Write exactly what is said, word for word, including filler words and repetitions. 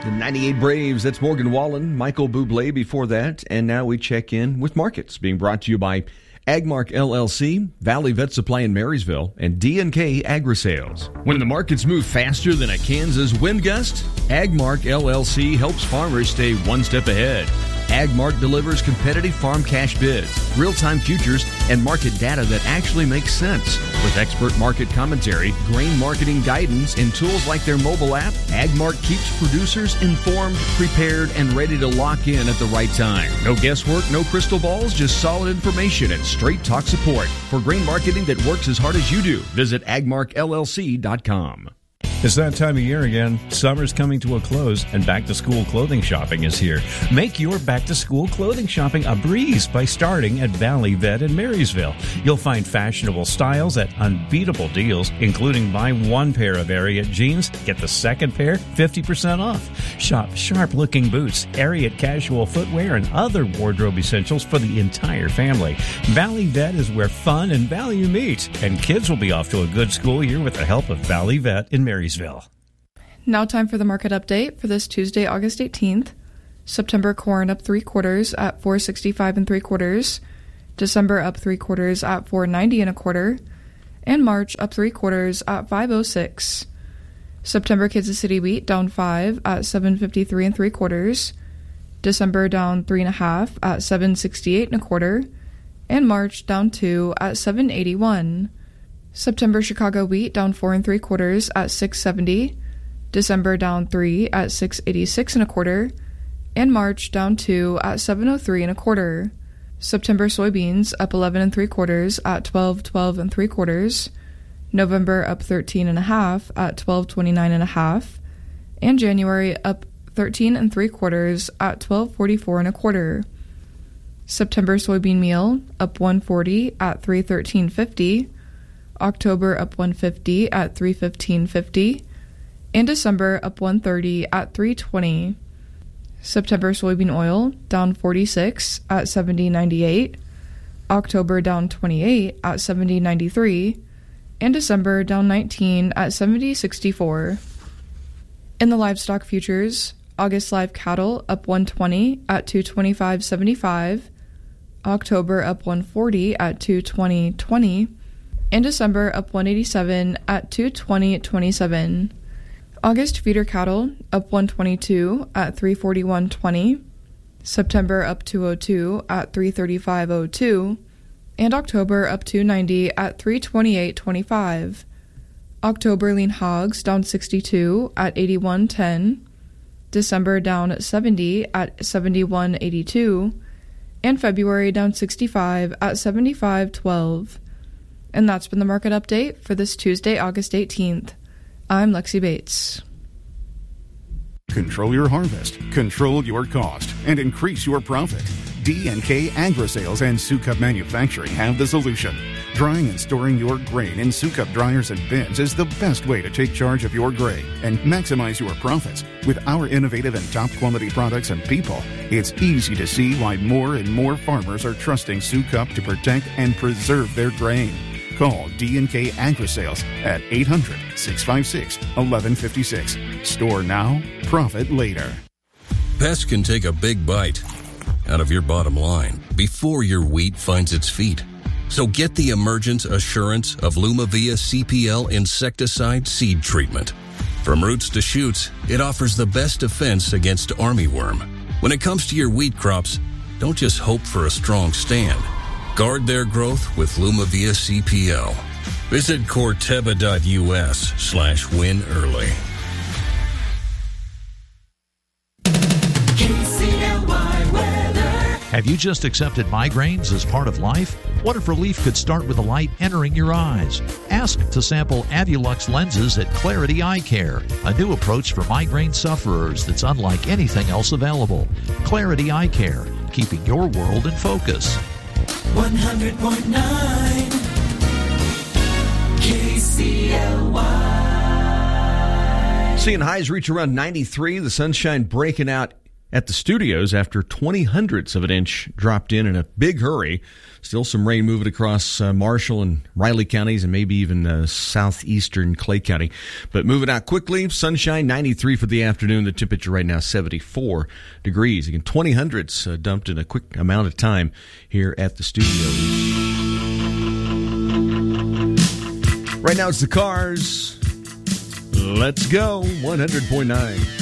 The ninety-eight Braves, that's Morgan Wallen, Michael Bublé before that. And now we check in with markets, being brought to you by Agmark L L C, Valley Vet Supply in Marysville, and D and K Agri-Sales. When the markets move faster than a Kansas wind gust, Agmark L L C helps farmers stay one step ahead. Agmark delivers competitive farm cash bids, real-time futures, and market data that actually makes sense. With expert market commentary, grain marketing guidance, and tools like their mobile app, Agmark keeps producers informed, prepared, and ready to lock in at the right time. No guesswork, no crystal balls, just solid information and straight talk support. For grain marketing that works as hard as you do, visit agmark L L C dot com. It's that time of year again. Summer's coming to a close, and back-to-school clothing shopping is here. Make your back-to-school clothing shopping a breeze by starting at Valley Vet in Marysville. You'll find fashionable styles at unbeatable deals, including buy one pair of Ariat jeans, get the second pair fifty percent off. Shop sharp-looking boots, Ariat casual footwear, and other wardrobe essentials for the entire family. Valley Vet is where fun and value meet, and kids will be off to a good school year with the help of Valley Vet in Marysville. Now time for the market update for this Tuesday, August eighteenth. September corn up three quarters at four sixty-five and three quarters. December up three quarters at four ninety and a quarter. And March up three quarters at five oh six. September Kansas City wheat down five at seven fifty-three and three quarters. December down three and a half at seven sixty-eight and a quarter. And March down two at seven eighty-one. September Chicago wheat down four and three quarters at six seventy, December down three at six eighty-six and a quarter, and March down two at seven oh three and a quarter. September soybeans up eleven and three quarters at twelve twelve and three quarters, November up thirteen and a half at twelve twenty-nine and a half, and January up thirteen and three quarters at twelve forty-four and a quarter. September soybean meal up one forty at three thirteen fifty. October up one fifty at three fifteen fifty, and December up one thirty at three twenty. September soybean oil down forty-six at seventy ninety-eight, October down twenty-eight at seventy ninety-three, and December down nineteen at seventy sixty-four. In the livestock futures, August live cattle up one twenty at two twenty-five seventy-five, October up one forty at two twenty twenty, and December up one eighty-seven at two twenty twenty-seven. August feeder cattle up one twenty-two at three forty-one twenty, September up two oh two at three thirty-five oh two, and October up two ninety at three twenty-eight twenty-five. October lean hogs down sixty-two at eighty-one ten, December down seventy at seventy-one eighty-two, and February down sixty-five at seventy-five twelve. And that's been the market update for this Tuesday, August eighteenth. I'm Lexi Bates. Control your harvest, control your cost, and increase your profit. D and K Agri-Sales and Sukup Manufacturing have the solution. Drying and storing your grain in Sukup dryers and bins is the best way to take charge of your grain and maximize your profits. With our innovative and top-quality products and people, it's easy to see why more and more farmers are trusting Sukup to protect and preserve their grain. Call D and K Agri-Sales at eight hundred, six five six, one one five six. Store now, profit later. Pests can take a big bite out of your bottom line before your wheat finds its feet. So get the Emergence Assurance of Lumavia C P L insecticide seed treatment. From roots to shoots, it offers the best defense against armyworm. When it comes to your wheat crops, don't just hope for a strong stand. Guard their growth with Lumavia C P L. Visit corteva.us slash win early. Have you just accepted migraines as part of life? What if relief could start with a light entering your eyes? Ask to sample Avulux lenses at Clarity Eye Care, a new approach for migraine sufferers that's unlike anything else available. Clarity Eye Care, keeping your world in focus. one hundred point nine K C L Y. Seeing highs reach around ninety-three, the sunshine breaking out at the studios after twenty hundredths of an inch dropped in in a big hurry. Still some rain moving across uh, Marshall and Riley counties and maybe even uh, southeastern Clay County. But moving out quickly, sunshine, ninety-three for the afternoon. The temperature right now, seventy-four degrees. Again, twenty hundredths uh, dumped in a quick amount of time here at the studios. Right now it's the Cars. Let's go, one hundred point nine.